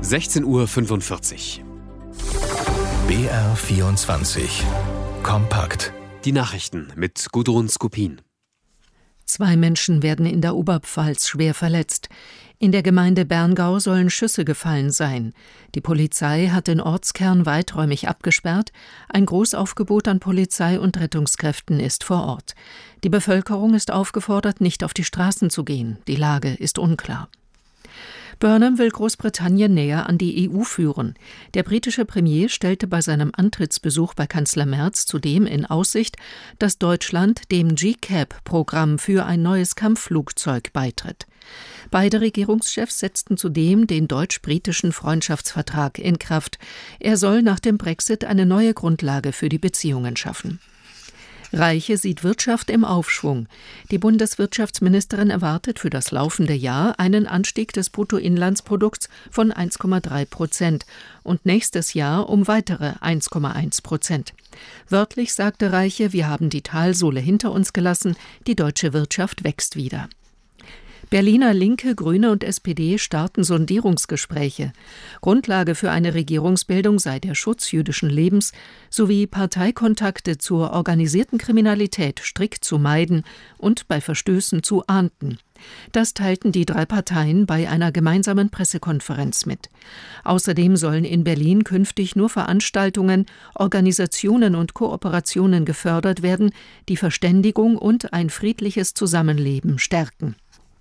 16:45 Uhr. BR24 Kompakt. Die Nachrichten mit Gudrun Skupin. 2 Menschen werden in der Oberpfalz schwer verletzt. In der Gemeinde Berngau sollen Schüsse gefallen sein. Die Polizei hat den Ortskern weiträumig abgesperrt. Ein Großaufgebot an Polizei und Rettungskräften ist vor Ort. Die Bevölkerung ist aufgefordert, nicht auf die Straßen zu gehen. Die Lage ist unklar. Burnham will Großbritannien näher an die EU führen. Der britische Premier stellte bei seinem Antrittsbesuch bei Kanzler Merz zudem in Aussicht, dass Deutschland dem GCAP-Programm für ein neues Kampfflugzeug beitritt. Beide Regierungschefs setzten zudem den deutsch-britischen Freundschaftsvertrag in Kraft. Er soll nach dem Brexit eine neue Grundlage für die Beziehungen schaffen. Reiche sieht Wirtschaft im Aufschwung. Die Bundeswirtschaftsministerin erwartet für das laufende Jahr einen Anstieg des Bruttoinlandsprodukts von 1,3% und nächstes Jahr um weitere 1,1%. Wörtlich sagte Reiche, wir haben die Talsohle hinter uns gelassen, die deutsche Wirtschaft wächst wieder. Berliner Linke, Grüne und SPD starten Sondierungsgespräche. Grundlage für eine Regierungsbildung sei der Schutz jüdischen Lebens sowie Parteikontakte zur organisierten Kriminalität strikt zu meiden und bei Verstößen zu ahnden. Das teilten die 3 Parteien bei einer gemeinsamen Pressekonferenz mit. Außerdem sollen in Berlin künftig nur Veranstaltungen, Organisationen und Kooperationen gefördert werden, die Verständigung und ein friedliches Zusammenleben stärken.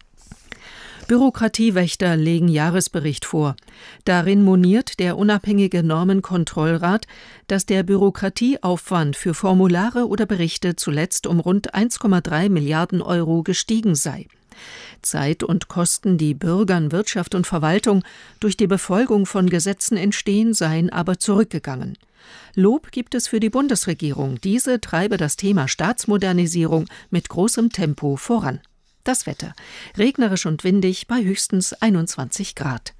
Bürokratiewächter legen Jahresbericht vor. Darin moniert der unabhängige Normenkontrollrat, dass der Bürokratieaufwand für Formulare oder Berichte zuletzt um rund 1,3 Milliarden Euro gestiegen sei. Zeit und Kosten, die Bürgern, Wirtschaft und Verwaltung durch die Befolgung von Gesetzen entstehen, seien aber zurückgegangen. Lob gibt es für die Bundesregierung. Diese treibe das Thema Staatsmodernisierung mit großem Tempo voran. Das Wetter. Regnerisch und windig bei höchstens 21 Grad.